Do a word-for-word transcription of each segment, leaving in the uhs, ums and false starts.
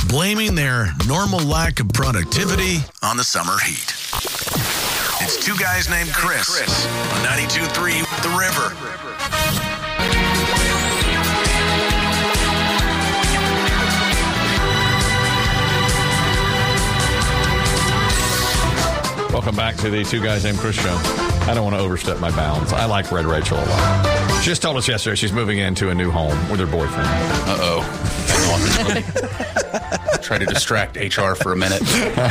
blaming their normal lack of productivity on the summer heat. It's Two Guys Named Chris on ninety-two point three The River. Welcome back to the Two Guys Named Chris show. I don't want to overstep my bounds. I like Red Rachel a lot. She just told us yesterday she's moving into a new home with her boyfriend. Uh-oh. Try to distract H R for a minute.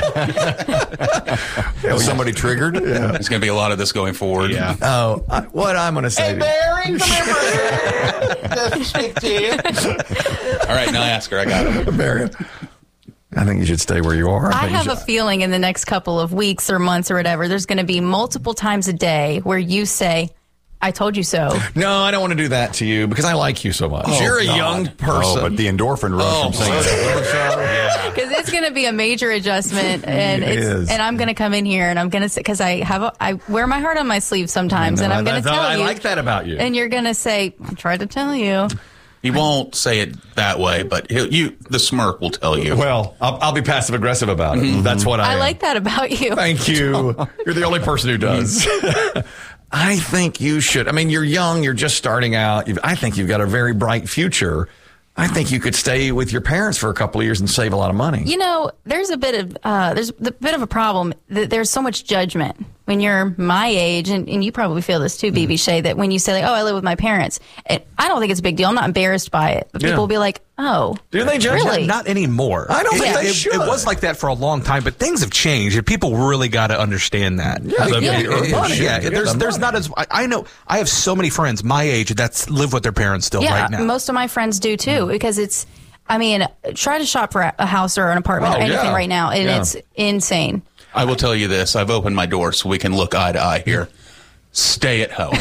Was somebody triggered? Yeah. There's going to be a lot of this going forward. Yeah. Oh, I, what I'm going to say. Hey, Barry, come here. Good to speak to you. All right, now ask her. I got it. Barry, I think you should stay where you are. I, I have you a feeling in the next couple of weeks or months or whatever, there's going to be multiple times a day where you say, I told you so. No, I don't want to do that to you because I like you so much. Oh, You're a God. young person. Oh, but the endorphin rush Oh, from saying that. Because it's going to be a major adjustment, and It it's is. and I'm going to come in here and I'm going to say, because I have a, I wear my heart on my sleeve sometimes, No, and I'm going to that's- tell I you. like that about you. And you're going to say, I tried to tell you. He won't say it that way, but he'll, you, the smirk will tell you. Well, I'll, I'll be passive aggressive about it. Mm-hmm. That's what I I am. like that about you. Thank you. You're the only person who does. I think you should. I mean, you're young. You're just starting out. You've, I think you've got a very bright future. I think you could stay with your parents for a couple of years and save a lot of money. You know, there's a bit of uh, there's a bit of a problem that there's so much judgment when you're my age, and, and you probably feel this too, B B Shay, that when you say, like, oh, I live with my parents, it, I don't think it's a big deal. I'm not embarrassed by it. But Yeah. people will be like, oh, Do they judge really? Not anymore. I don't it, think they it, should. It was like that for a long time, but things have changed, and people really got to understand that. Yeah, they Yeah. pay your It- money. yeah, You get there's the there's money. not as I, I know. I have so many friends my age that live with their parents still Yeah, right now. most of my friends do too, because it's, I mean, try to shop for a house or an apartment Oh, or anything yeah. right now, and Yeah. it's insane. I will tell you this. I've opened my door so we can look eye to eye here. Stay at home.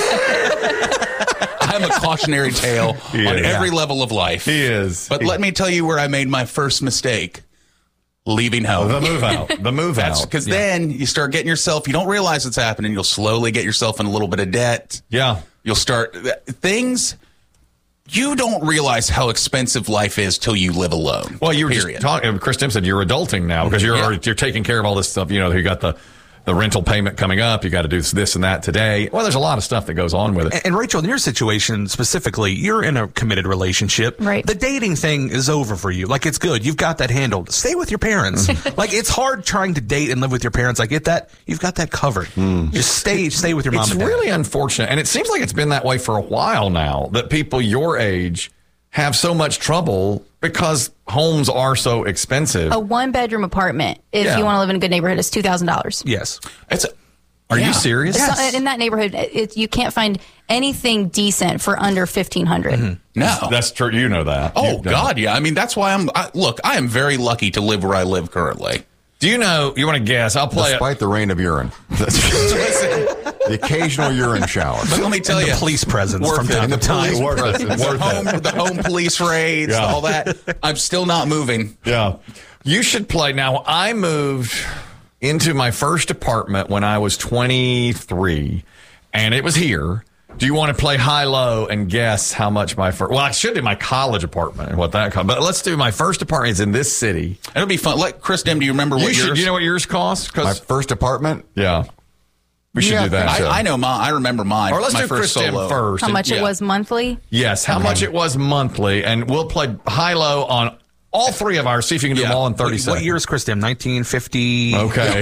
I'm a cautionary tale He on is. every level of life. He is. But He- let me tell you where I made my first mistake. Leaving home. The move out. The move That's out. because then you start getting yourself, you don't realize it's happening. You'll slowly get yourself in a little bit of debt. Yeah. You'll start things. You don't realize how expensive life is till you live alone. Well, you were period. just talking. Chris Tim said you're adulting now because you're Yeah. already, you're taking care of all this stuff. You know, you got the the rental payment coming up. You got to do this and that today. Well, there's a lot of stuff that goes on with it. And, and Rachel, in your situation specifically, you're in a committed relationship. Right. The dating thing is over for you. Like, it's good. You've got that handled. Stay with your parents. Like, it's hard trying to date and live with your parents. I get that. You've got that covered. Just stay stay with your mom It's and dad. really unfortunate, and it seems like it's been that way for a while now. That people your age have so much trouble because homes are so expensive. A one bedroom apartment, if Yeah. you want to live in a good neighborhood, is two thousand dollars. Yes. It's, Are yeah. you serious? So in that neighborhood, it, you can't find anything decent for under fifteen hundred. Mm-hmm. no. That's true. You know that. Oh, You've done God, it. yeah. I mean, that's why I'm, I, look, I am very lucky to live where I live currently. Do you know? You want to guess? I'll play it. Despite the rain of urine. Listen, The occasional urine shower. but let me tell And you. the police presence worth from it. time to time. Worth it. the, home, the home police raids, Yeah. all that. I'm still not moving. Yeah. You should play. Now, I moved into my first apartment when I was twenty-three, and it was here. Do you want to play high-low and guess how much my first... Well, I should do my college apartment and what that cost. But let's do my first apartment is in this city. It'll be fun. Like, Chris Dim, do you remember You what should, yours? you know what yours cost? My 'Cause- first apartment. yeah. We should Yeah, do that. I, I know mine. I remember mine. Or let's my do first Chris Tim solo. first. How And- much yeah. it was monthly? Yes, how much it was monthly. And we'll play high-low on all three of ours. See if you can do Yeah. them all in thirty What, seconds. what year is Chris Dim? nineteen fifty. Okay.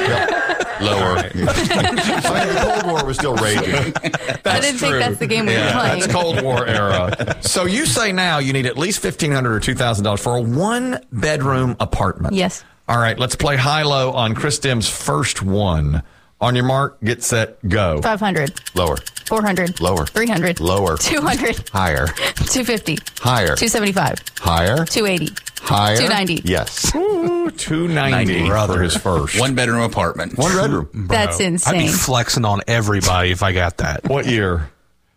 Lower. I mean, the Cold War was still raging. I didn't think that's the game we were playing. That's Cold War era. So you say now you need at least fifteen hundred dollars or two thousand dollars for a one-bedroom apartment. Yes. All right, let's play high-low on Chris Dim's first one. On your mark, get set, go. five hundred, Lower. four hundred, Lower. three hundred, Lower. two hundred, Higher. two fifty, Higher. two seventy-five, Higher. two eighty, Higher. two ninety. Yes. Ooh, two ninety for his first. One bedroom apartment. One bedroom. That's I'd be insane. flexing on everybody if I got that. What year?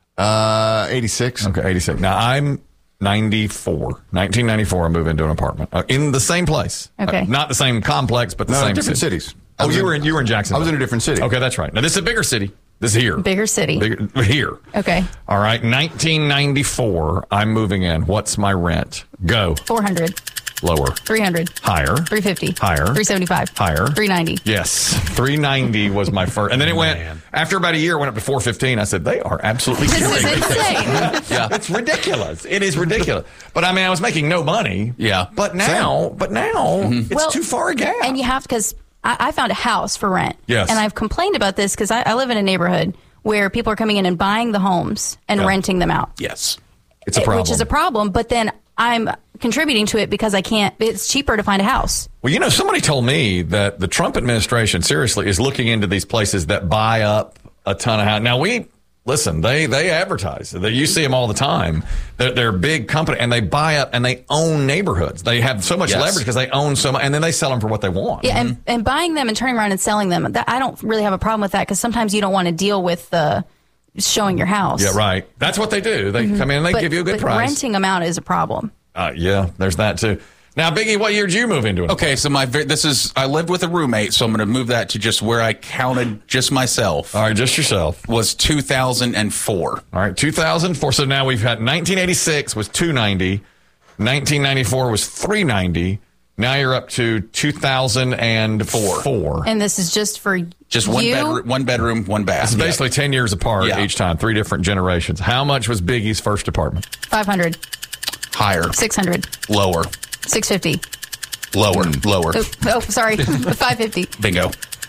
Uh, eighty-six. Okay, eighty-six. Now, I'm ninety-four. nineteen ninety-four, I move into an apartment. Uh, in the same place. Okay. Uh, not the same complex, but the No, same different city. cities. Oh, I was you in- were in you were in Jacksonville. I was in a different city. Okay, that's right. Now, this is a bigger city. This is here. Bigger city. Bigger, here. Okay. All right, nineteen ninety-four, I'm moving in. What's my rent? Go. four hundred, Lower. three hundred. Higher. three fifty. Higher. three seventy-five. Higher. three ninety. Yes. three ninety was my first. And then it went, Man. after about a year, it went up to four fifteen. I said, they are absolutely This killing is me. insane. Yeah. It's ridiculous. It is ridiculous. But I mean, I was making no money. Yeah. But now, but now, it's Well, too far a gap. And you have to, because I, I found a house for rent. Yes. And I've complained about this because I, I live in a neighborhood where people are coming in and buying the homes and Yeah. renting them out. Yes. it's a problem. Which is a problem. But then I'm contributing to it because I can't, it's cheaper to find a house. Well, you know, somebody told me that the Trump administration seriously is looking into these places that buy up a ton of houses. Now, we listen. They they advertise. They, you see them all the time. They're, they're a big company, and they buy up and they own neighborhoods. They have so much Yes. leverage because they own so much, and then they sell them for what they want. Yeah, and, and buying them and turning around and selling them, that, I don't really have a problem with that because sometimes you don't want to deal with the showing your house. Yeah, right. That's what they do. They come in and they But, give you a good but price. renting them out is a problem. Uh, yeah, there's that too. Now, Biggie, what year did you move into it? Okay, so my ve- this is I lived with a roommate, so I'm going to move that to just where I counted just myself. All right, just yourself. Was two thousand four. All right, two thousand four. So now we've had nineteen eighty-six was two ninety, nineteen ninety-four was three ninety. Now you're up to two thousand four. Four. And this is just for Just one you? bedroom, one bedroom, one bath. It's basically ten years apart Yeah. each time, three different generations. How much was Biggie's first apartment? five hundred, Higher, six hundred, lower, six fifty. lower, lower. Oh, oh sorry, five fifty. Bingo.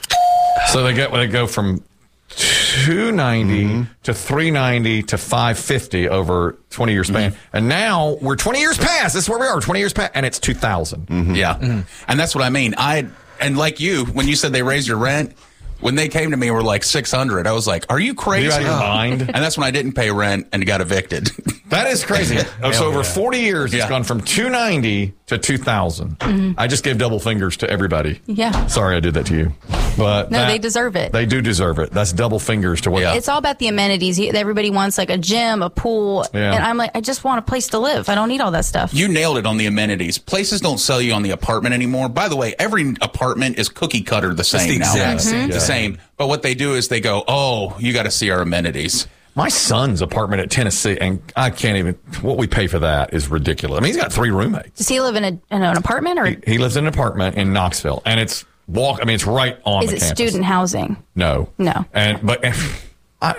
So they get they go from two ninety to three ninety to five fifty over twenty year span. And now we're twenty years past. This is where we are, twenty years past, and it's two thousand. Yeah, and that's what I mean. I and like you, when you said they raised your rent, when they came to me and were like six hundred, I was like, "Are you crazy?" You out of your mind? And that's when I didn't pay rent and got evicted. That is crazy. Oh, so over yeah. forty years, it's Yeah. gone from two ninety to two thousand. I just gave double fingers to everybody. Yeah. Sorry I did that to you. But No, that- they deserve it. They do deserve it. That's double fingers to what. Yeah. It's all about the amenities. You- Everybody wants like a gym, a pool. Yeah. And I'm like, I just want a place to live. I don't need all that stuff. You nailed it on the amenities. Places don't sell you on the apartment anymore. By the way, every apartment is cookie cutter the same the now. exact same. The Yeah. same. But what they do is they go, "Oh, you got to see our amenities." My son's apartment at Tennessee, and I can't even. What we pay for that is ridiculous. I mean, he's got three roommates. Does he live in, a, in an apartment or He lives in an apartment in Knoxville, and it's walk. I mean, it's right on is the it campus. student housing? No, No. And but I,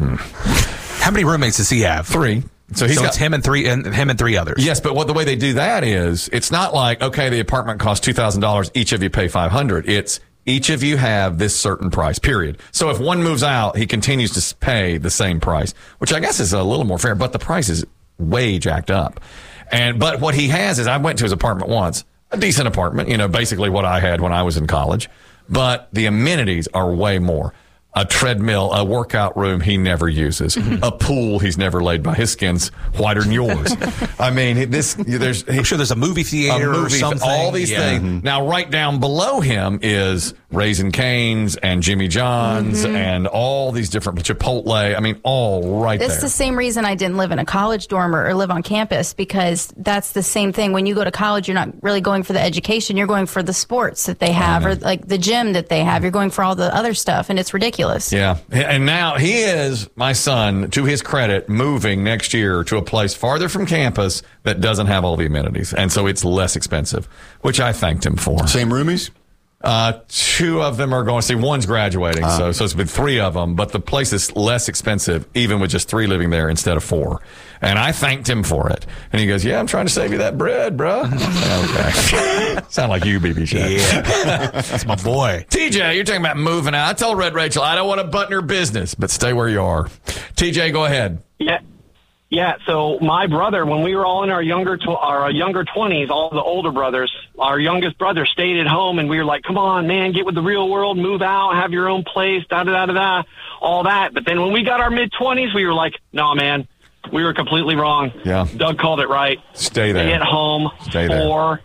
How many roommates does he have? three. So he's so got it's him and three and him and three others. Yes, but what the way they do that is, it's not like, okay, the apartment costs two thousand dollars, each of you pay five hundred dollars. It's each of you have this certain price, period. So if one moves out, he continues to pay the same price, which I guess is a little more fair, but the price is way jacked up. And but what he has is, I went to his apartment once, a decent apartment, you know, basically what I had when I was in college, but the amenities are way more. A treadmill, a workout room he never uses, a pool he's never laid by. His skin's whiter than yours. I mean, this there's I'm sure there's a movie a theater or movie, something. all these Yeah. things. Now, right down below him is Raising Cane's and Jimmy John's and all these different Chipotle. I mean, all right That's there. the same reason I didn't live in a college dorm or, or live on campus, because that's the same thing. When you go to college, you're not really going for the education. You're going for the sports that they have or like the gym that they have. You're going for all the other stuff, and it's ridiculous. Yeah. And now he is, my son, to his credit, moving next year to a place farther from campus that doesn't have all the amenities. And so it's less expensive, which I thanked him for. Same roomies? Uh, two of them are going. See, one's graduating, so so it's been three of them. But the place is less expensive, even with just three living there instead of four. And I thanked him for it. And he goes, "Yeah, I'm trying to save you that bread, bro." Okay, sound like you, B B Shay. Yeah, that's my boy. T J, you're talking about moving out. I told Red Rachel I don't want to button her business, but stay where you are. T J, go ahead. Yeah. Yeah, so my brother, when we were all in our younger tw- our younger twenties, all the older brothers, our youngest brother stayed at home, and we were like, come on, man, get with the real world, move out, have your own place, da-da-da-da-da, all that. But then when we got our mid-twenties, we were like, no, man, we were completely wrong. Yeah. Doug called it right. Stay there. Stay at home Stay there. forever.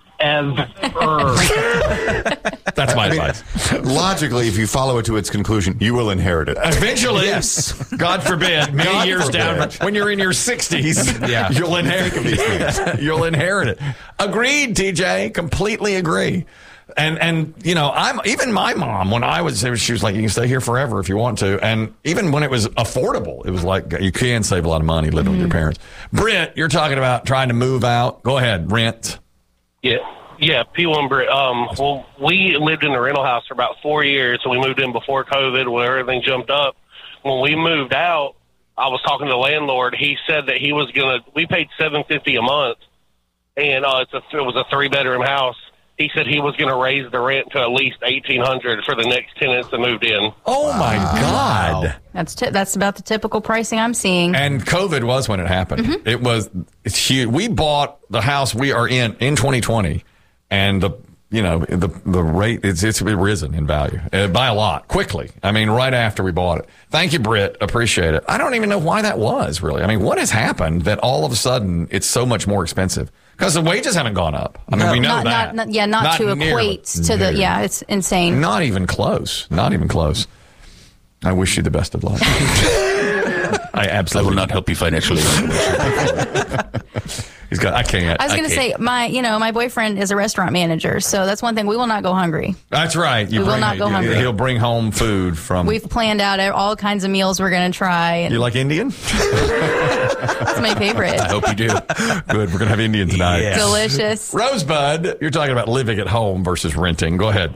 That's my advice. Logically, if you follow it to its conclusion, you will inherit it. Eventually, Yes. God forbid, many God years forbid. down, when you're in your sixties, Yeah. you'll inherit these things. You'll inherit it. Agreed, T J. Completely agree. And and you know, I'm even my mom when I was she was like, you can stay here forever if you want to. And even when it was affordable, it was like you can save a lot of money living with your parents. Brent, you're talking about trying to move out. Go ahead, rent. Yeah, yeah, P one Brit. Um, well, we lived in the rental house for about four years, so we moved in before COVID when everything jumped up. When we moved out, I was talking to the landlord. He said that he was going to – we paid seven hundred fifty dollars a month, and uh, it's a, it was a three-bedroom house. He said he was going to raise the rent to at least eighteen hundred dollars for the next tenants that moved in. Oh, my God. That's t- that's about the typical pricing I'm seeing. And COVID was when it happened. Mm-hmm. It was it's huge. We bought the house we are in in twenty twenty, and the you know the the rate it's it's risen in value uh, by a lot quickly. I mean, right after we bought it. Thank you, Britt. Appreciate it. I don't even know why that was really. I mean, what has happened that all of a sudden it's so much more expensive? Because the wages haven't gone up. I mean, no, we know not, that. Not, not, yeah, not, not to nearly, equate to the. Yeah, it's insane. Not even close. Not even close. I wish you the best of luck. I absolutely I will not help you financially. He's got. I can't. I was going to say my, you know, my boyfriend is a restaurant manager, so that's one thing. We will not go hungry. That's right. You we bring, will not go you, hungry. He'll bring home food from. We've planned out all kinds of meals we're going to try. And you like Indian? That's my favorite. I hope you do. Good. We're going to have Indian tonight. Yes. Delicious. Rosebud, you're talking about living at home versus renting. Go ahead.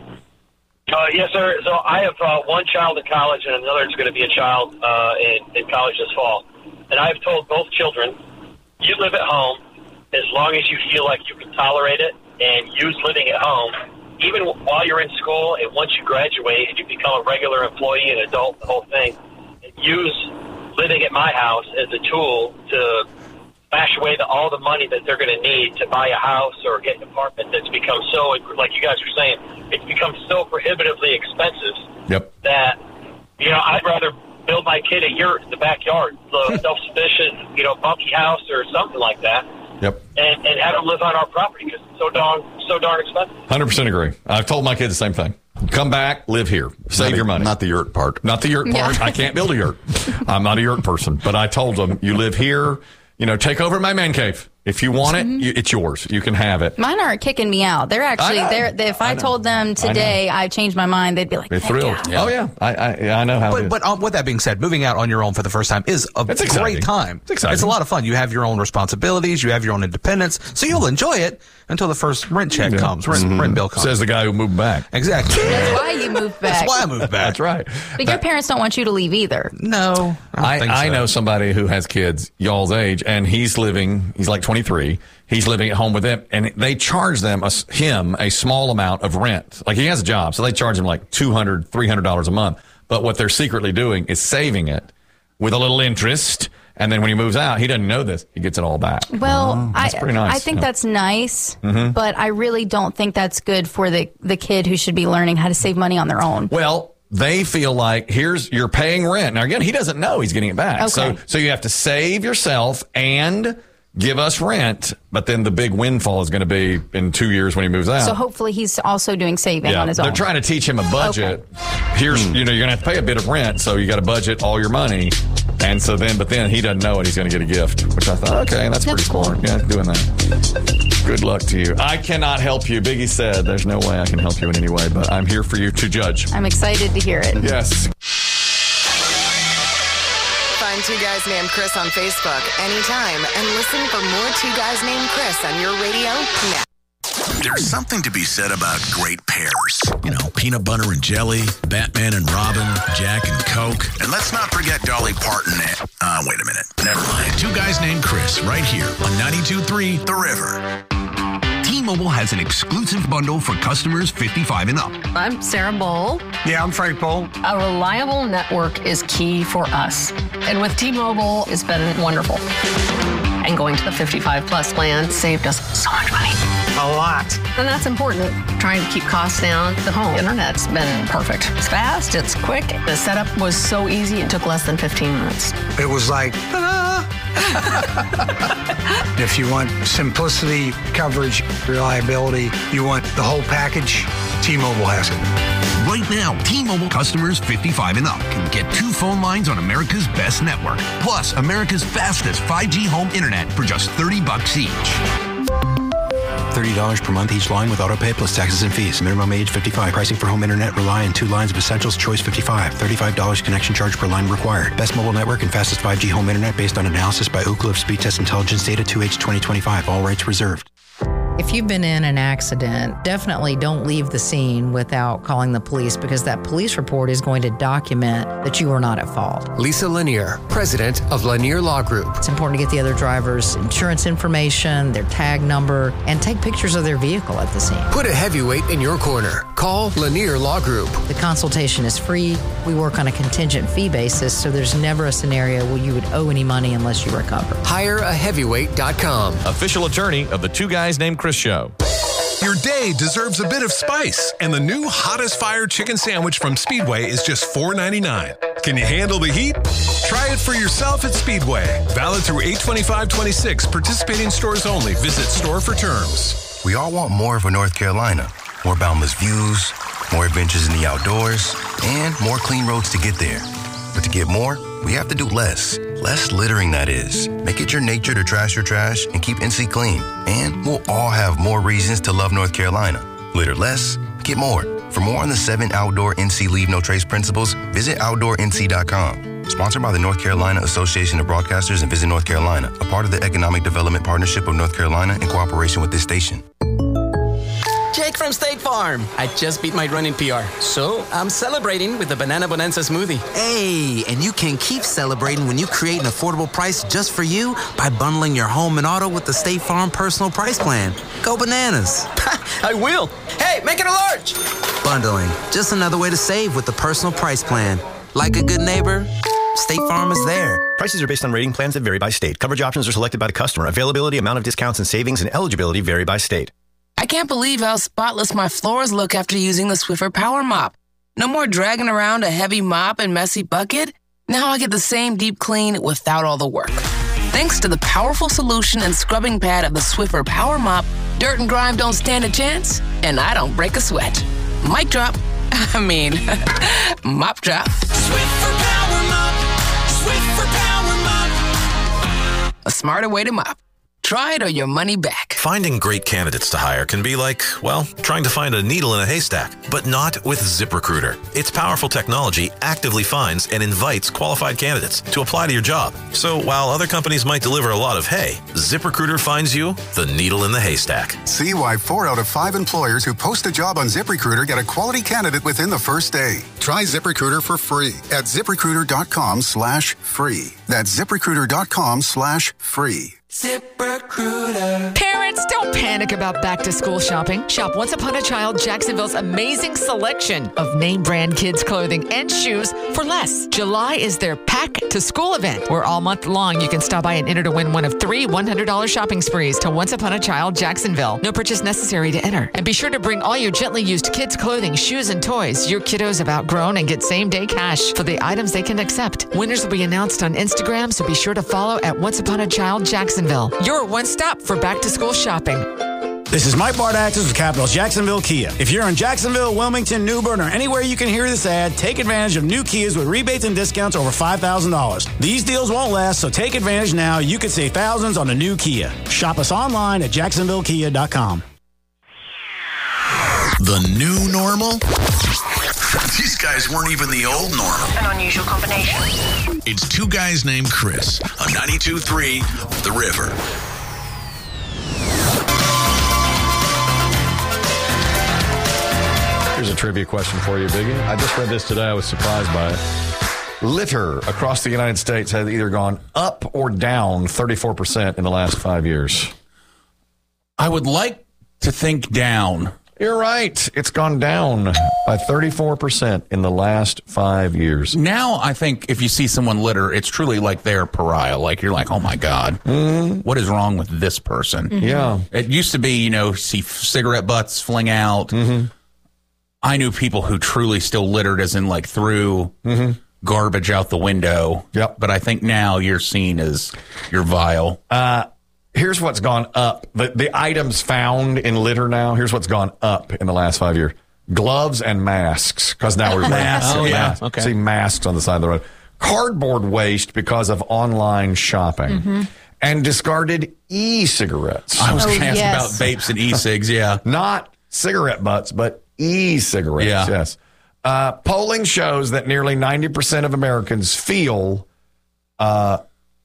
Uh, yes, sir. So I have uh, one child in college, and another is going to be a child uh, in, in college this fall. And I've told both children, you live at home as long as you feel like you can tolerate it, and use living at home, even while you're in school, and once you graduate and you become a regular employee and adult, the whole thing, and use living at my house as a tool to bash away the, all the money that they're going to need to buy a house or get an apartment that's become so, like you guys were saying, it's become so prohibitively expensive Yep. that, you know, I'd rather build my kid a yurt in the backyard, a self-sufficient, you know, bunky house or something like that. Yep. And, and have them live on our property because it's so darn, so darn expensive. one hundred percent agree. I've told my kids the same thing. Come back, live here. Save Not your the- money. Not the yurt part. Not the yurt part. Yeah. I can't build a yurt. I'm not a yurt person. But I told them, you live here, you know, take over my man cave. If you want it, you, it's yours. You can have it. Mine aren't kicking me out. They're actually, I know. they're, they, if I, I know. told them today I, changed my mind, they'd be like, They're heck thrilled. yeah. Oh, yeah. I, I, I know how it But, is. but um, with that being said, moving out on your own for the first time is a It's exciting. great time. It's exciting. It's a lot of fun. You have your own responsibilities. You have your own independence. So you'll enjoy it until the first rent check Yeah. comes, rent, rent bill comes. Says the guy who moved back. Exactly. That's why you moved back. That's why I moved back. That's right. But your parents don't want you to leave either. No, I, don't I, think I so. know somebody who has kids y'all's age, and he's living, he's like twenty-three. He's living at home with them, and they charge them a, him a small amount of rent. Like, he has a job, so they charge him like two hundred dollars, three hundred dollars a month. But what they're secretly doing is saving it with a little interest. And then when he moves out, he doesn't know this. He gets it all back. Well, That's I pretty nice. I think Yeah. that's nice, Mm-hmm. but I really don't think that's good for the, the kid who should be learning how to save money on their own. Well, they feel like, here's, you're paying rent. Now, again, he doesn't know he's getting it back. Okay. So, so you have to save yourself and give us rent. But then the big windfall is going to be in two years when he moves out. So hopefully he's also doing saving on his they're own. trying to teach him a budget. Here's, you know, you're going to have to pay a bit of rent, so you got to budget all your money. And so then, but then he doesn't know it. He's going to get a gift, which I thought, okay, that's, That's pretty cool. smart. Yeah, doing that. Good luck to you. I cannot help you. Biggie said there's no way I can help you in any way, but I'm here for you to judge. I'm excited to hear it. Yes. Find Two Guys Named Chris on Facebook anytime and listen for more Two Guys Named Chris on your radio now. There's something to be said about great pairs. You know, peanut butter and jelly, Batman and Robin, Jack and Coke. And let's not forget Dolly Parton and... Uh, wait a minute. Never mind. Two Guys Named Chris right here on ninety-two point three The River. T-Mobile has an exclusive bundle for customers fifty-five and up. I'm Sarah Bowl. Yeah, I'm Frank Bowl. A reliable network is key for us. And with T-Mobile, it's been wonderful. And going to the fifty-five plus plan saved us so much money. A lot. And that's important. Trying to keep costs down. The home internet's been perfect. It's fast, it's quick. The setup was so easy, it took less than fifteen minutes. It was like, ta-da! If you want simplicity, coverage, reliability, you want the whole package, T-Mobile has it. Right now, T-Mobile customers fifty-five and up can get two phone lines on America's best network, plus America's fastest five G home internet for just thirty bucks each. thirty dollars per month each line with autopay plus taxes and fees. Minimum age fifty-five. Pricing for home internet rely on two lines of Essentials Choice fifty-five. thirty-five dollars connection charge per line required. Best mobile network and fastest five G home internet based on analysis by Ookla of Speed Test Intelligence Data two H twenty twenty-five. All rights reserved. If you've been in an accident, definitely don't leave the scene without calling the police, because that police report is going to document that you were not at fault. Lisa Lanier, president of Lanier Law Group. It's important to get the other driver's insurance information, their tag number, and take pictures of their vehicle at the scene. Put a heavyweight in your corner. Call Lanier Law Group. The consultation is free. We work on a contingent fee basis, so there's never a scenario where you would owe any money unless you recover. hire a heavyweight dot com. Official attorney of the Two Guys Named Chris show. Your day deserves a bit of spice, and the new Hottest Fire Chicken Sandwich from Speedway is just four ninety-nine. Can you handle the heat? Try it for yourself at Speedway. Valid through eight twenty-five twenty-six. Participating stores only. Visit store for terms. We all want more for North Carolina. More boundless views, more adventures in the outdoors, and more clean roads to get there. But to get more, we have to do less. Less littering, that is. Make it your nature to trash your trash and keep N C clean. And we'll all have more reasons to love North Carolina. Litter less, get more. For more on the seven outdoor N C Leave No Trace principles, visit outdoor N C dot com. Sponsored by the North Carolina Association of Broadcasters and Visit North Carolina, a part of the Economic Development Partnership of North Carolina in cooperation with this station. Jake from State Farm. I just beat my running P R, so I'm celebrating with the Banana Bonanza smoothie. Hey, and you can keep celebrating when you create an affordable price just for you by bundling your home and auto with the State Farm Personal Price Plan. Go bananas. I will. Hey, make it a large. Bundling, just another way to save with the Personal Price Plan. Like a good neighbor, State Farm is there. Prices are based on rating plans that vary by state. Coverage options are selected by the customer. Availability, amount of discounts and savings, and eligibility vary by state. I can't believe how spotless my floors look after using the Swiffer Power Mop. No more dragging around a heavy mop and messy bucket. Now I get the same deep clean without all the work. Thanks to the powerful solution and scrubbing pad of the Swiffer Power Mop, dirt and grime don't stand a chance, and I don't break a sweat. Mic drop. I mean, mop drop. Swiffer Power Mop. Swiffer Power Mop. A smarter way to mop. Try it or your money back. Finding great candidates to hire can be like, well, trying to find a needle in a haystack, but not with ZipRecruiter. Its powerful technology actively finds and invites qualified candidates to apply to your job. So while other companies might deliver a lot of hay, ZipRecruiter finds you the needle in the haystack. See why four out of five employers who post a job on ZipRecruiter get a quality candidate within the first day. Try ZipRecruiter for free at ZipRecruiter.com slash free. That's ZipRecruiter.com slash free. ZipRecruiter. Parents, don't panic about back to school shopping. Shop Once Upon a Child Jacksonville's amazing selection of name brand kids clothing and shoes for less. July is their pack to school event, where all month long you can stop by and enter to win one of three one hundred dollars shopping sprees to Once Upon a Child Jacksonville. No purchase necessary to enter. And be sure to bring all your gently used kids clothing, shoes, and toys your kiddos have outgrown, and get same day cash for the items they can accept. Winners will be announced on Instagram, so be sure to follow at Once Upon a Child Jacksonville. Your one stop for back to school shopping. This is Mike Bardaxis with Capital Jacksonville Kia. If you're in Jacksonville, Wilmington, New Bern, or anywhere you can hear this ad, take advantage of new Kias with rebates and discounts over five thousand dollars. These deals won't last, so take advantage now. You could save thousands on a new Kia. Shop us online at jacksonville kia dot com. The new normal? These guys weren't even the old normal. An unusual combination. It's Two Guys Named Chris on ninety-two point three The River. Here's a trivia question for you, Biggie. I just read this today. I was surprised by it. Litter across the United States has either gone up or down thirty-four percent in the last five years. I would like to think down. You're right. It's gone down by thirty-four percent in the last five years. Now, I think if you see someone litter, it's truly like they're a pariah. Like, you're like, oh, my God, mm-hmm. What is wrong with this person? Mm-hmm. Yeah. It used to be, you know, see cigarette butts fling out. Mm-hmm. I knew people who truly still littered, as in, like, threw mm-hmm. garbage out the window. Yep. But I think now you're seen as you're vile. Uh Here's what's gone up. The, the items found in litter now, here's what's gone up in the last five years. Gloves and masks, because now we're masks. Oh, yeah. Okay. See masks on the side of the road. Cardboard waste because of online shopping. Mm-hmm. And discarded e-cigarettes. I was Oh, going to ask yes. about vapes and e-cigs, yeah. Not cigarette butts, but e-cigarettes, Yeah. yes. Uh, polling shows that nearly ninety percent of Americans feel uh,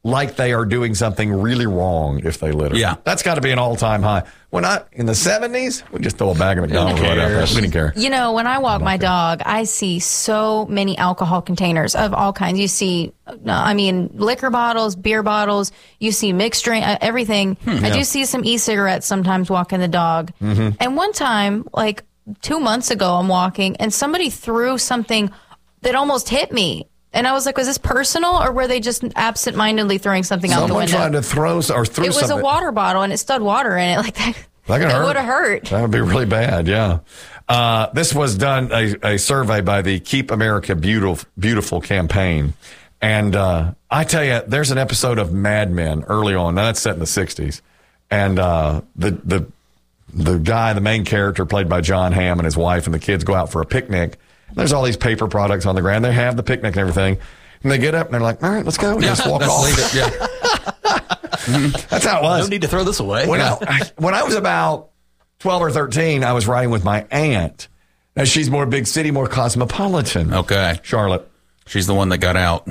like they are doing something really wrong if they litter. Yeah. That's got to be an all-time high. When I in the seventies, we just throw a bag of McDonald's right out there. We didn't care. You know, when I walk my dog, I see so many alcohol containers of all kinds. You see, I mean, liquor bottles, beer bottles. You see mixed drink, uh, everything. Hmm, I yeah. do see some e-cigarettes sometimes walking the dog. Mm-hmm. And one time, like two months ago, I'm walking and somebody threw something that almost hit me. And I was like, was this personal or were they just absent-mindedly throwing something out the Someone window? tried to throw or threw It was something. a water bottle and it stood water in it. Like that, That could it hurt. would have hurt. That would be really bad, yeah. Uh, this was done, a, a survey by the Keep America Beautiful, Beautiful campaign. And uh, I tell you, there's an episode of Mad Men early on. Now, that's set in the sixties. And uh, the, the, the guy, the main character, played by John Hamm, and his wife and the kids go out for a picnic. There's all these paper products on the ground. They have the picnic and everything. And they get up and they're like, all right, let's go. And Yeah, just walk let's off. leave it, yeah. That's how it was. No need to throw this away. When, I, when I was about twelve or thirteen, I was riding with my aunt. Now, she's more big city, more cosmopolitan. Okay. Charlotte. She's the one that got out.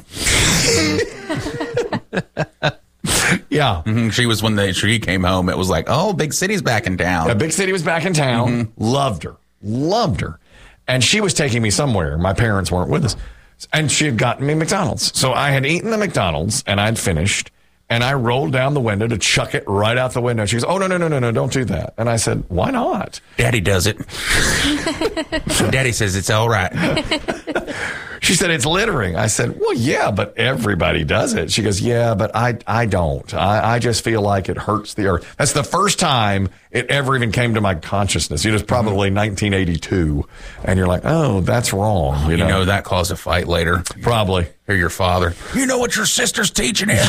Yeah. Mm-hmm. She was when they, she came home. It was like, oh, big city's back in town. Yeah, big city was back in town. Mm-hmm. Loved her. Loved her. And she was taking me somewhere. My parents weren't with us. And she had gotten me McDonald's. So I had eaten the McDonald's and I'd finished. And I rolled down the window to chuck it right out the window. She goes, oh, no, no, no, no, no, don't do that. And I said, why not? Daddy does it. Daddy says it's all right. She said, it's littering. I said, well, yeah, but everybody does it. She goes, yeah, but I I don't. I, I just feel like it hurts the earth. That's the first time it ever even came to my consciousness. It was probably mm-hmm. nineteen eighty-two. And you're like, oh, that's wrong. You, You know? know, that caused a fight later. Probably. Hear your father. You know what your sister's teaching him?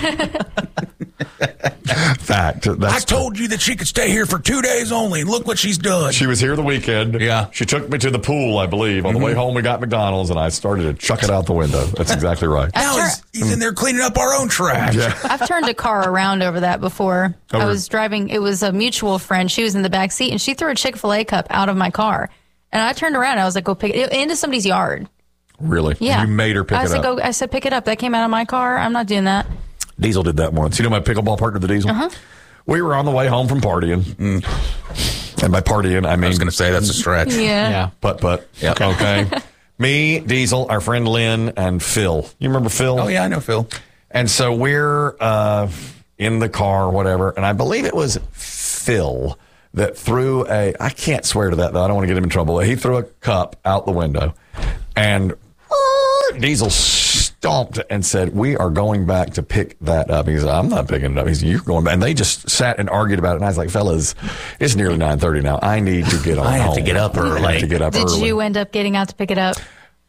Fact. That's I told you that she could stay here for two days only, and look what she's done. She was here the weekend. Yeah. She took me to the pool, I believe. On Mm-hmm. the way home, we got McDonald's, and I started to chuck it out the window. That's exactly right. Now he's, he's in there cleaning up our own trash. Yeah. I've turned a car around over that before. Over- I was driving, it was a mutual friend. She was in the back seat and she threw a Chick-fil-A cup out of my car. And I turned around and I was like, go pick it into somebody's yard. Really? Yeah. You made her pick I it said, up. Go, I said, pick it up. That came out of my car. I'm not doing that. Diesel did that once. You know my pickleball partner, the Diesel? Uh-huh. We were on the way home from partying. Mm. And by partying, I mean... I was going to say that's a stretch. Yeah. Yeah. Putt, putt. Yep. Okay. Me, Diesel, our friend Lynn, and Phil. You remember Phil? Oh, yeah, I know Phil. And so we're uh, in the car, whatever, and I believe it was Phil that threw a, I can't swear to that, though. I don't want to get him in trouble. He threw a cup out the window, and uh, Diesel stomped and said, we are going back to pick that up. He said, I'm not picking it up. He said, you're going back. And they just sat and argued about it, and I was like, fellas, it's nearly nine thirty now. I need to get on I have home. to get up early. I have to get up Did early. you end up getting out to pick it up?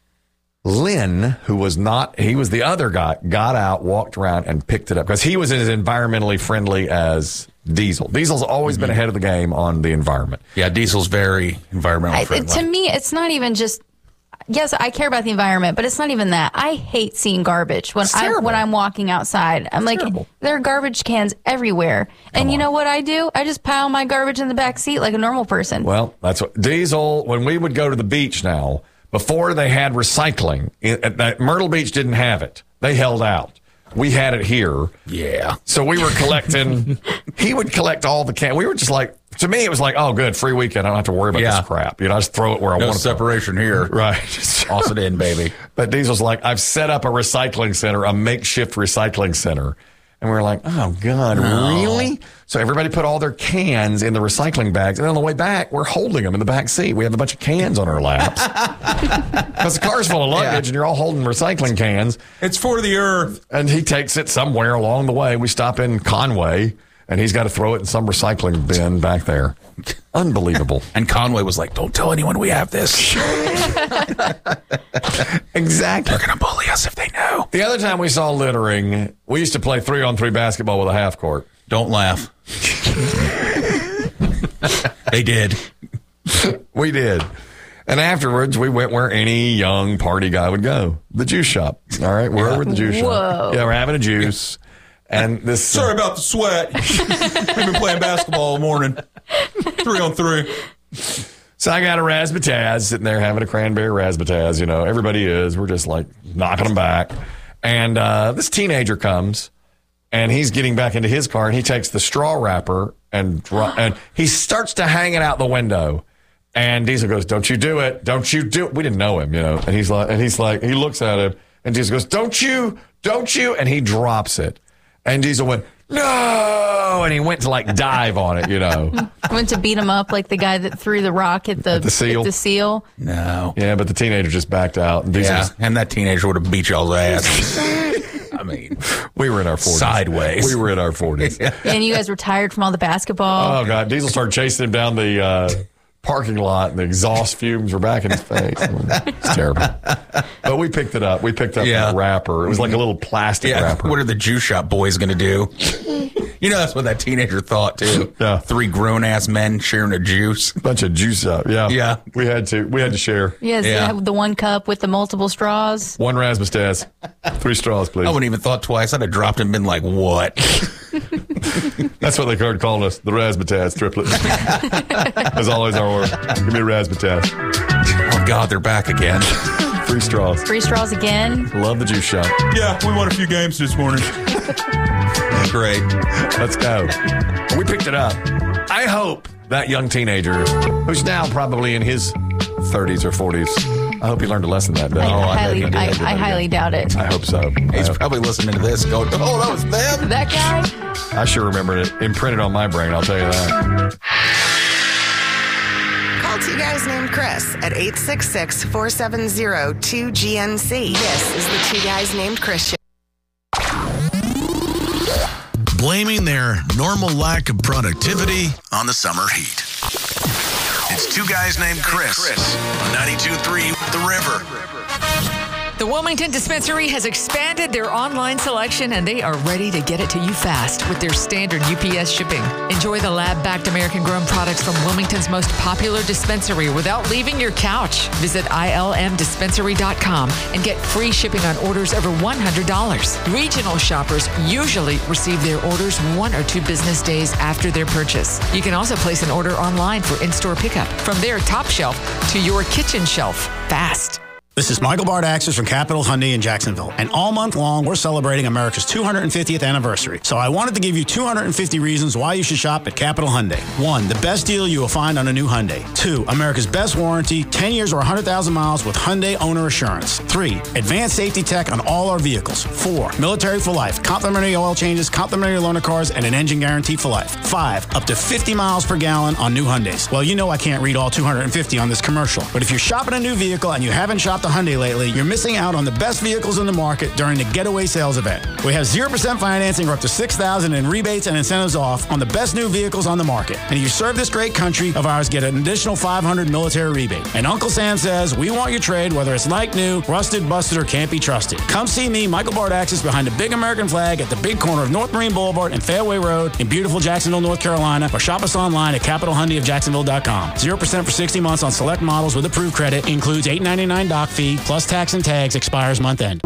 Lynn, who was not, he was the other guy, got out, walked around, and picked it up because he was as environmentally friendly as Diesel. Diesel's always Mm-hmm. been ahead of the game on the environment. Yeah, Diesel's very environmentally I, friendly. to me, it's not even just. Yes, I care about the environment, but it's not even that. I hate seeing garbage when I when I'm walking outside. I'm like, terrible. there are garbage cans everywhere, and you know what I do? I just pile my garbage in the back seat like a normal person. Well, that's what Diesel, when we would go to the beach now, before they had recycling, it, at Myrtle Beach didn't have it. They held out. We had it here. Yeah. So we were collecting, he would collect all the cans. We were just like, to me, it was like, oh, good, free weekend. I don't have to worry about Yeah. this crap. You know, I just throw it where I No want to. separation here. Right. Toss it in, baby. But Diesel's like, I've set up a recycling center, a makeshift recycling center. And we were like, oh, God, really? So everybody put all their cans in the recycling bags. And on the way back, we're holding them in the back seat. We have a bunch of cans on our laps. Because the car's full of luggage Yeah. and you're all holding recycling cans. It's for the earth. And he takes it somewhere along the way. We stop in Conway, and he's got to throw it in some recycling bin back there. Unbelievable. And Conway was like, don't tell anyone we have this. Exactly. They're going to bully us if they know. The other time we saw littering, we used to play three-on-three basketball with a half court. Don't laugh. They did. We did. And afterwards, we went where any young party guy would go. The juice shop. All right? We're over at the juice Whoa. shop. Yeah, we're having a juice. And this... Sorry about the sweat. We've been playing basketball all morning. Three on three. So I got a razzmatazz sitting there having a cranberry razzmatazz. You know, everybody is. We're just like knocking them back. And uh, this teenager comes and he's getting back into his car, and he takes the straw wrapper and dro- and he starts to hang it out the window. And Diesel goes, "Don't you do it! Don't you do it!" We didn't know him, you know. And he's like, and he's like, he looks at him, and Diesel goes, "Don't you, don't you!" And he drops it, and Diesel went, "No!" And he went to like dive on it, you know. Went to beat him up like the guy that threw the rock at the, At the seal? at the seal. No. Yeah, but the teenager just backed out. And Diesel Yeah, was- and that teenager would have beat y'all's ass. I mean, we were in our forties. Sideways. We were in our forties. And you guys were tired from all the basketball. Oh, God. Diesel started chasing him down the uh, parking lot, and the exhaust fumes were back in his face. It's terrible. But we picked it up. We picked up Yeah. that wrapper. It was like a little plastic Yeah, wrapper. what are the juice shop boys going to do? You know, that's what that teenager thought, too. Yeah. Three grown-ass men sharing a juice. Bunch of juice up. Yeah. Yeah. We had to. We had to share. Yes, Yeah. the, the one cup with the multiple straws. One Razzmatazz. Three straws, please. I wouldn't even thought twice. I'd have dropped and been like, what? That's what they started calling us, the Razzmatazz triplet. As always, our order. Give me a Razzmatazz. Oh, God, they're back again. Three straws. Three straws again. Love the juice shop. Yeah, we won a few games this morning. Great. Let's go. We picked it up. I hope that young teenager, who's now probably in his thirties or forties, I hope he learned a lesson that day. I, Oh, I highly, bet he I, did. I highly doubt it. I hope so. He's I, probably listening to this going, oh, that was them. That guy? I sure remember it imprinted on my brain, I'll tell you that. Call two guys named Chris at eight six six, four seven zero, two G N C. This is the Two Guys Named Chris show. Blaming their normal lack of productivity on the summer heat. It's Two Guys Named Chris on ninety-two point three The River. The Wilmington Dispensary has expanded their online selection, and they are ready to get it to you fast with their standard U P S shipping. Enjoy the lab-backed American-grown products from Wilmington's most popular dispensary without leaving your couch. Visit I L M dispensary dot com and get free shipping on orders over one hundred dollars. Regional shoppers usually receive their orders one or two business days after their purchase. You can also place an order online for in-store pickup from their top shelf to your kitchen shelf fast. This is Michael Bardaxis from Capital Hyundai in Jacksonville. And all month long, we're celebrating America's two hundred fiftieth anniversary. So I wanted to give you two hundred fifty reasons why you should shop at Capital Hyundai. One, the best deal you will find on a new Hyundai. Two, America's best warranty, ten years or one hundred thousand miles with Hyundai Owner Assurance. Three, advanced safety tech on all our vehicles. Four, military for life, complimentary oil changes, complimentary loaner cars, and an engine guarantee for life. Five, up to fifty miles per gallon on new Hyundais. Well, you know I can't read all two hundred fifty on this commercial. But if you're shopping a new vehicle and you haven't shopped a Hyundai lately, you're missing out on the best vehicles in the market during the Getaway Sales event. We have zero percent financing or up to six thousand dollars in rebates and incentives off on the best new vehicles on the market. And if you serve this great country of ours, get an additional five hundred dollars military rebate. And Uncle Sam says, we want your trade, whether it's like new, rusted, busted, or can't be trusted. Come see me, Michael Bardaxis, behind the big American flag at the big corner of North Marine Boulevard and Fairway Road in beautiful Jacksonville, North Carolina, or shop us online at capital hyundai of jacksonville dot com. zero percent for sixty months on select models with approved credit. Includes eight ninety-nine doc fee, plus tax and tags, expires month end.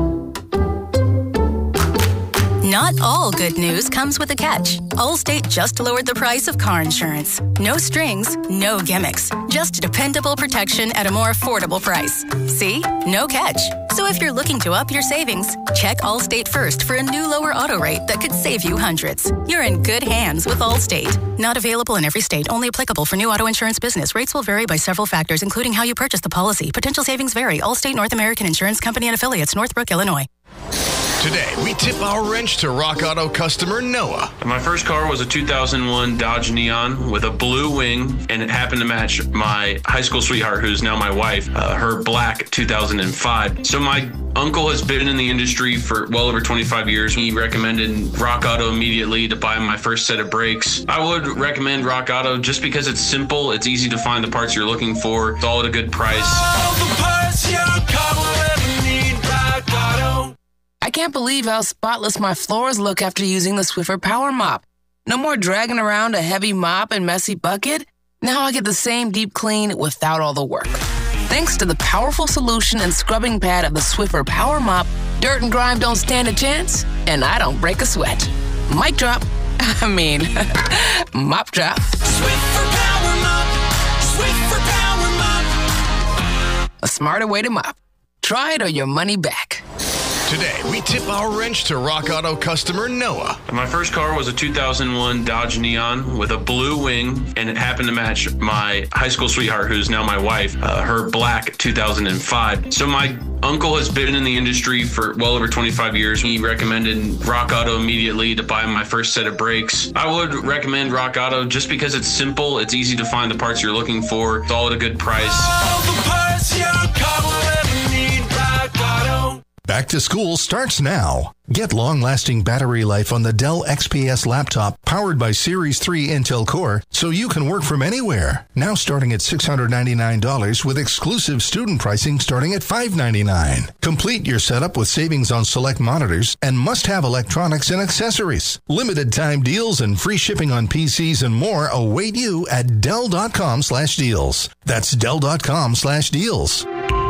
Not all good news comes with a catch. Allstate just lowered the price of car insurance. No strings, no gimmicks. Just dependable protection at a more affordable price. See? No catch. So if you're looking to up your savings, check Allstate first for a new lower auto rate that could save you hundreds. You're in good hands with Allstate. Not available in every state. Only applicable for new auto insurance business. Rates will vary by several factors, including how you purchase the policy. Potential savings vary. Allstate North American Insurance Company and Affiliates, Northbrook, Illinois. Today, we tip our wrench to Rock Auto customer Noah. My first car was a two thousand one Dodge Neon with a blue wing, and it happened to match my high school sweetheart, who's now my wife, uh, her black two thousand five. So my uncle has been in the industry for well over twenty-five years. He recommended Rock Auto immediately to buy my first set of brakes. I would recommend Rock Auto just because it's simple, it's easy to find the parts you're looking for, it's all at a good price. All the parts your car will ever need, Rock Auto. I can't believe how spotless my floors look after using the Swiffer Power Mop. No more dragging around a heavy mop and messy bucket. Now I get the same deep clean without all the work. Thanks to the powerful solution and scrubbing pad of the Swiffer Power Mop, dirt and grime don't stand a chance, and I don't break a sweat. Mic drop. I mean, mop drop. Swiffer Power Mop. Swiffer Power Mop. A smarter way to mop. Try it or your money back. Today, we tip our wrench to Rock Auto customer Noah. My first car was a two thousand one Dodge Neon with a blue wing, and it happened to match my high school sweetheart, who's now my wife, uh, her black two thousand five. So my uncle has been in the industry for well over twenty-five years. He recommended Rock Auto immediately to buy my first set of brakes. I would recommend Rock Auto just because it's simple, it's easy to find the parts you're looking for, it's all at a good price. All the parts your car will ever need, Rock Auto. Back to school starts now. Get long-lasting battery life on the Dell X P S laptop powered by Series three Intel Core so you can work from anywhere. Now starting at six hundred ninety-nine dollars with exclusive student pricing starting at five hundred ninety-nine dollars. Complete your setup with savings on select monitors and must-have electronics and accessories. Limited time deals and free shipping on P Cs and more await you at Dell.com slash deals. That's Dell.com slash deals.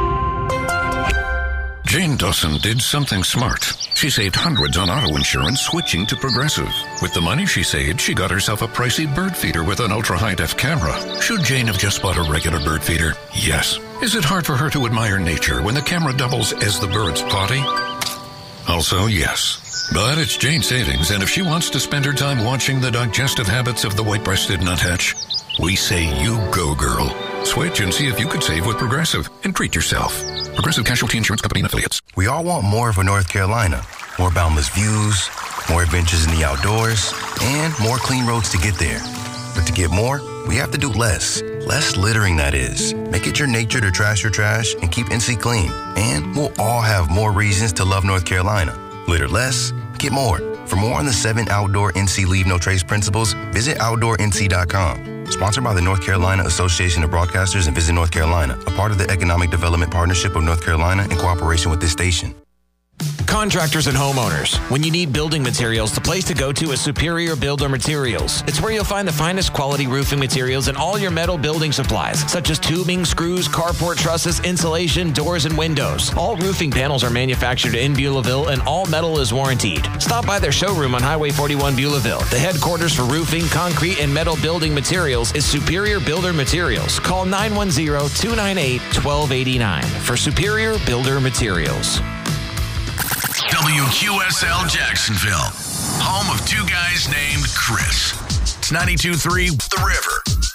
Jane Dawson did something smart. She saved hundreds on auto insurance switching to Progressive. With the money she saved, she got herself a pricey bird feeder with an ultra-high-def camera. Should Jane have just bought a regular bird feeder? Yes. Is it hard for her to admire nature when the camera doubles as the bird's potty? Also, yes. But it's Jane's savings, and if she wants to spend her time watching the digestive habits of the white-breasted nuthatch, we say you go, girl. Switch and see if you could save with Progressive and treat yourself. Progressive Casualty Insurance Company and Affiliates. We all want more of a North Carolina. More boundless views, more adventures in the outdoors, and more clean roads to get there. But to get more, we have to do less. Less littering, that is. Make it your nature to trash your trash and keep N C clean. And we'll all have more reasons to love North Carolina. Litter less, get more. For more on the seven outdoor N C Leave No Trace principles, visit outdoor N C dot com. Sponsored by the North Carolina Association of Broadcasters and Visit North Carolina, a part of the Economic Development Partnership of North Carolina in cooperation with this station. Contractors and homeowners, when you need building materials, the place to go to is Superior Builder Materials. It's where you'll find the finest quality roofing materials and all your metal building supplies, such as tubing, screws, carport trusses, insulation, doors, and windows. All roofing panels are manufactured in Beulahville, and all metal is warrantied. Stop by their showroom on Highway forty-one, Beulahville. The headquarters for roofing, concrete, and metal building materials is Superior Builder Materials. Call nine one zero, two nine eight, one two eight nine for Superior Builder Materials. W Q S L Jacksonville, home of two guys named Chris. It's ninety-two point three The River.